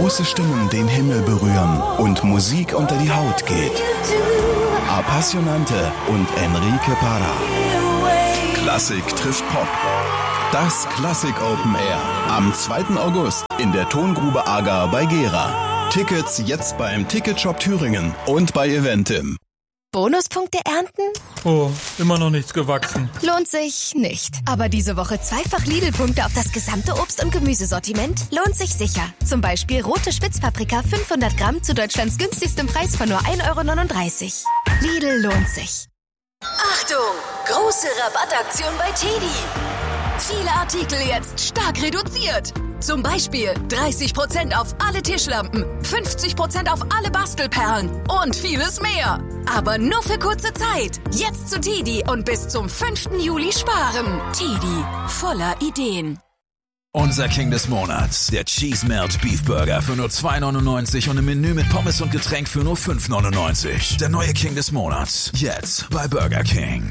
große Stimmen den Himmel berühren und Musik unter die Haut geht. Appassionante und Enrique Parra. Klassik trifft Pop. Das Klassik Open Air am 2. August in der Tongrube Agar bei Gera. Tickets jetzt beim Ticketshop Thüringen und bei Eventim. Bonuspunkte ernten? Oh, immer noch nichts gewachsen. Lohnt sich nicht. Aber diese Woche zweifach Lidl-Punkte auf das gesamte Obst- und Gemüsesortiment lohnt sich sicher. Zum Beispiel rote Spitzpaprika 500 Gramm zu Deutschlands günstigstem Preis von nur 1,39 €. Lidl lohnt sich. Achtung! Große Rabattaktion bei TEDi. Viele Artikel jetzt stark reduziert. Zum Beispiel 30% auf alle Tischlampen, 50% auf alle Bastelperlen und vieles mehr. Aber nur für kurze Zeit. Jetzt zu TEDi und bis zum 5. Juli sparen. TEDi, voller Ideen. Unser King des Monats, der Cheese Melt Beef Burger für nur 2,99 € und im Menü mit Pommes und Getränk für nur 5,99 €. Der neue King des Monats, jetzt bei Burger King.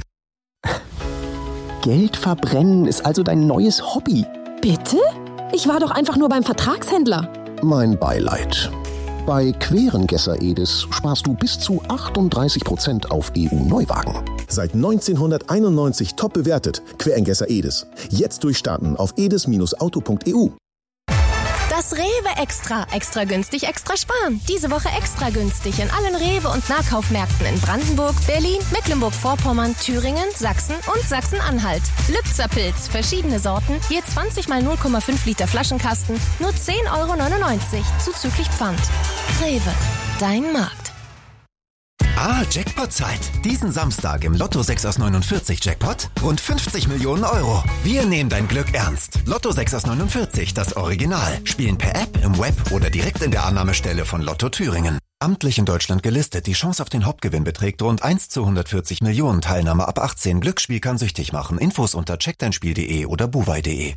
Geld verbrennen ist also dein neues Hobby. Bitte? Ich war doch einfach nur beim Vertragshändler. Mein Beileid. Bei Querengesser Edis sparst du bis zu 38% auf EU-Neuwagen. Seit 1991 top bewertet. Querengesser Edis. Jetzt durchstarten auf edis-auto.eu. Das Rewe Extra. Extra günstig, extra sparen. Diese Woche extra günstig in allen Rewe- und Nahkaufmärkten in Brandenburg, Berlin, Mecklenburg-Vorpommern, Thüringen, Sachsen und Sachsen-Anhalt. Lübzer Pilz, verschiedene Sorten, je 20 mal 0,5 Liter Flaschenkasten, nur 10,99 € zuzüglich Pfand. Rewe, dein Markt. Jackpot-Zeit. Diesen Samstag im Lotto 6 aus 49 Jackpot rund 50 Millionen €. Wir nehmen dein Glück ernst. Lotto 6 aus 49, das Original. Spielen per App, im Web oder direkt in der Annahmestelle von Lotto Thüringen. Amtlich in Deutschland gelistet. Die Chance auf den Hauptgewinn beträgt rund 1 zu 140 Millionen. Teilnahme ab 18. Glücksspiel kann süchtig machen. Infos unter checkdeinspiel.de oder buwei.de.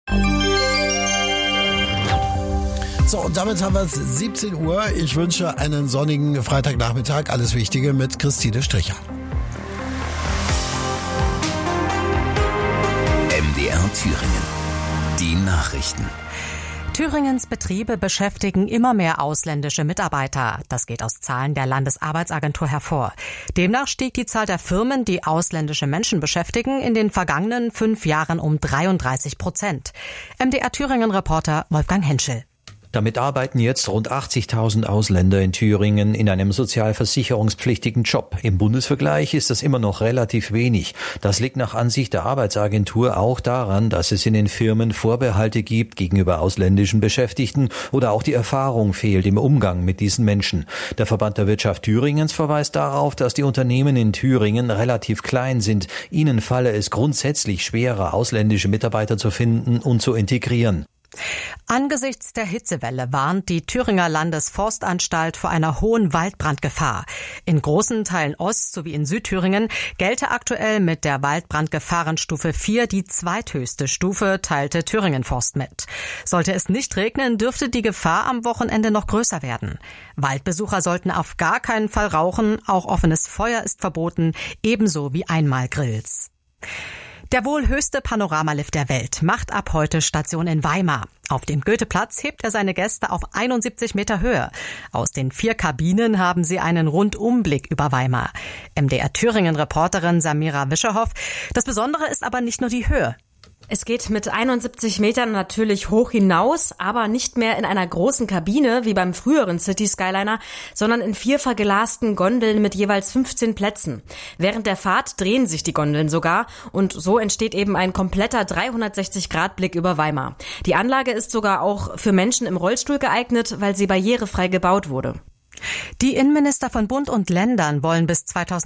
So, und damit haben wir es 17 Uhr. Ich wünsche einen sonnigen Freitagnachmittag. Alles Wichtige mit Christine Stricher. MDR Thüringen. Die Nachrichten. Thüringens Betriebe beschäftigen immer mehr ausländische Mitarbeiter. Das geht aus Zahlen der Landesarbeitsagentur hervor. Demnach stieg die Zahl der Firmen, die ausländische Menschen beschäftigen, in den vergangenen 5 Jahren um 33%. MDR Thüringen-Reporter Wolfgang Henschel. Damit arbeiten jetzt rund 80.000 Ausländer in Thüringen in einem sozialversicherungspflichtigen Job. Im Bundesvergleich ist das immer noch relativ wenig. Das liegt nach Ansicht der Arbeitsagentur auch daran, dass es in den Firmen Vorbehalte gibt gegenüber ausländischen Beschäftigten oder auch die Erfahrung fehlt im Umgang mit diesen Menschen. Der Verband der Wirtschaft Thüringens verweist darauf, dass die Unternehmen in Thüringen relativ klein sind. Ihnen falle es grundsätzlich schwerer, ausländische Mitarbeiter zu finden und zu integrieren. Angesichts der Hitzewelle warnt die Thüringer Landesforstanstalt vor einer hohen Waldbrandgefahr. In großen Teilen Ost- sowie in Südthüringen gelte aktuell mit der Waldbrandgefahrenstufe 4 die zweithöchste Stufe, teilte Thüringen Forst mit. Sollte es nicht regnen, dürfte die Gefahr am Wochenende noch größer werden. Waldbesucher sollten auf gar keinen Fall rauchen, auch offenes Feuer ist verboten, ebenso wie Einmalgrills. Der wohl höchste Panoramalift der Welt macht ab heute Station in Weimar. Auf dem Goetheplatz hebt er seine Gäste auf 71 Meter Höhe. Aus den 4 Kabinen haben sie einen Rundumblick über Weimar. MDR Thüringen-Reporterin Samira Wischerhoff. Das Besondere ist aber nicht nur die Höhe. Es geht mit 71 Metern natürlich hoch hinaus, aber nicht mehr in einer großen Kabine wie beim früheren City Skyliner, sondern in 4 verglasten Gondeln mit jeweils 15 Plätzen. Während der Fahrt drehen sich die Gondeln sogar und so entsteht eben ein kompletter 360-Grad-Blick über Weimar. Die Anlage ist sogar auch für Menschen im Rollstuhl geeignet, weil sie barrierefrei gebaut wurde. Die Innenminister von Bund und Ländern wollen bis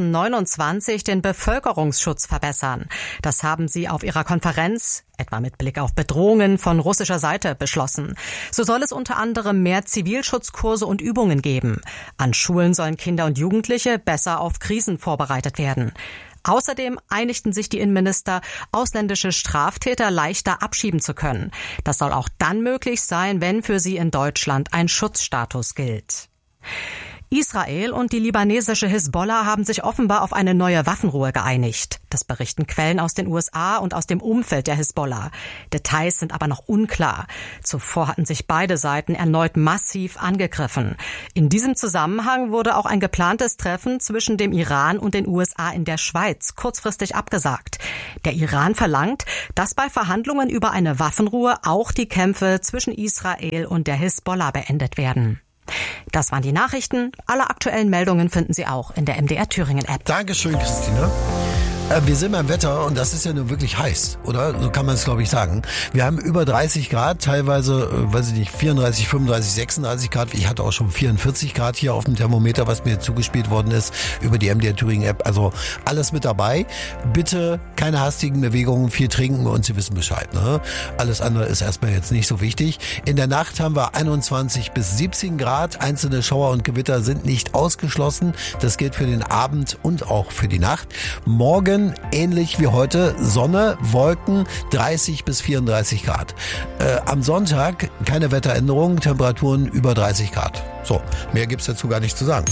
2029 den Bevölkerungsschutz verbessern. Das haben sie auf ihrer Konferenz, etwa mit Blick auf Bedrohungen von russischer Seite, beschlossen. So soll es unter anderem mehr Zivilschutzkurse und Übungen geben. An Schulen sollen Kinder und Jugendliche besser auf Krisen vorbereitet werden. Außerdem einigten sich die Innenminister, ausländische Straftäter leichter abschieben zu können. Das soll auch dann möglich sein, wenn für sie in Deutschland ein Schutzstatus gilt. Israel und die libanesische Hisbollah haben sich offenbar auf eine neue Waffenruhe geeinigt. Das berichten Quellen aus den USA und aus dem Umfeld der Hisbollah. Details sind aber noch unklar. Zuvor hatten sich beide Seiten erneut massiv angegriffen. In diesem Zusammenhang wurde auch ein geplantes Treffen zwischen dem Iran und den USA in der Schweiz kurzfristig abgesagt. Der Iran verlangt, dass bei Verhandlungen über eine Waffenruhe auch die Kämpfe zwischen Israel und der Hisbollah beendet werden. Das waren die Nachrichten. Alle aktuellen Meldungen finden Sie auch in der MDR Thüringen App. Dankeschön, Christina. Wir sind beim Wetter und das ist ja nun wirklich heiß, oder? So kann man es, glaube ich, sagen. Wir haben über 30 Grad, teilweise, 34, 35, 36 Grad. Ich hatte auch schon 44 Grad hier auf dem Thermometer, was mir zugespielt worden ist über die MDR Thüringen App. Also alles mit dabei. Bitte keine hastigen Bewegungen, viel trinken und Sie wissen Bescheid, ne? Alles andere ist erstmal jetzt nicht so wichtig. In der Nacht haben wir 21 bis 17 Grad. Einzelne Schauer und Gewitter sind nicht ausgeschlossen. Das gilt für den Abend und auch für die Nacht. Morgen ähnlich wie heute, Sonne, Wolken, 30 bis 34 Grad. Am Sonntag keine Wetteränderung, Temperaturen über 30 Grad. So, mehr gibt's dazu gar nicht zu sagen.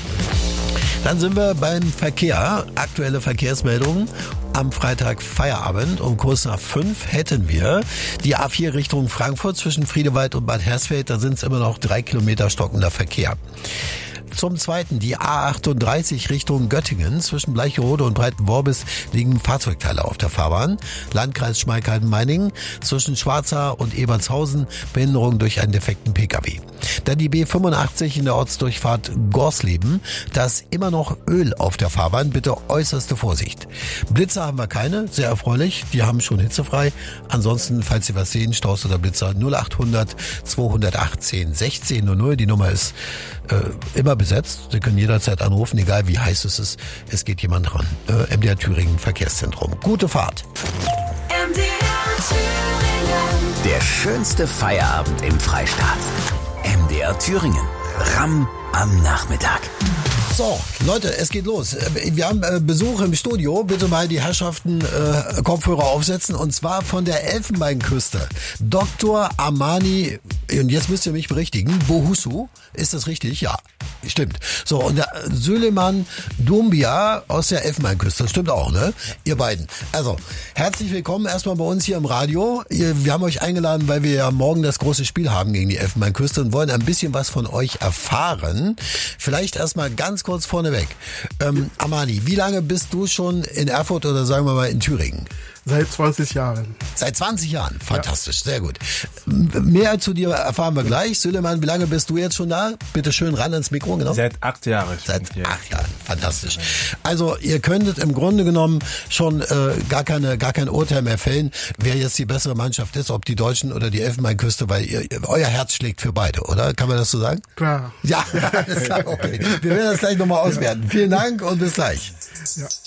Dann sind wir beim Verkehr. Aktuelle Verkehrsmeldungen. Am Freitag Feierabend um kurz nach 5 hätten wir die A4 Richtung Frankfurt zwischen Friedewald und Bad Hersfeld. Da sind es immer noch 3 Kilometer stockender Verkehr. Zum Zweiten die A38 Richtung Göttingen. Zwischen Bleicherode und Breitenworbis liegen Fahrzeugteile auf der Fahrbahn. Landkreis Schmalkalden-Meiningen. Zwischen Schwarzach und Ebertshausen Behinderung durch einen defekten Pkw. Dann die B85 in der Ortsdurchfahrt Gorsleben. Da ist immer noch Öl auf der Fahrbahn. Bitte äußerste Vorsicht. Blitzer haben wir keine. Sehr erfreulich. Die haben schon hitzefrei. Ansonsten, falls Sie was sehen, Staus oder Blitzer 0800 218 1600. Die Nummer ist immer besetzt. Sie können jederzeit anrufen, egal wie heiß es ist. Es geht jemand ran. MDR Thüringen Verkehrszentrum. Gute Fahrt. MDR Thüringen. Der schönste Feierabend im Freistaat. MDR Thüringen. Ramm am Nachmittag. So, Leute, es geht los. Wir haben Besuch im Studio. Bitte mal die Herrschaften Kopfhörer aufsetzen. Und zwar von der Elfenbeinküste. Dr. Amani, und jetzt müsst ihr mich berichtigen, Bohusu. Ist das richtig? Ja, stimmt. So, und der Süleyman Doumbia aus der Elfenbeinküste. Das stimmt auch, ne? Ihr beiden. Also, herzlich willkommen erstmal bei uns hier im Radio. Wir haben euch eingeladen, weil wir ja morgen das große Spiel haben gegen die Elfenbeinküste und wollen ein bisschen was von euch erfahren. Vielleicht erstmal ganz kurz vorneweg. Amani, wie lange bist du schon in Erfurt oder sagen wir mal in Thüringen? Seit 20 Jahren. Seit 20 Jahren? Fantastisch, sehr gut. Mehr zu dir erfahren wir gleich. Süleyman, wie lange bist du jetzt schon da? Bitte schön ran ans Mikro, genau. Seit 8 Jahren. Seit 8 Jahren, fantastisch. Also ihr könntet im Grunde genommen schon gar kein Urteil mehr fällen, wer jetzt die bessere Mannschaft ist, ob die Deutschen oder die Elfenbeinküste, weil euer Herz schlägt für beide, oder? Kann man das so sagen? Klar. Ja, alles klar, okay. Wir werden das gleich nochmal auswerten. Vielen Dank und bis gleich. Ja.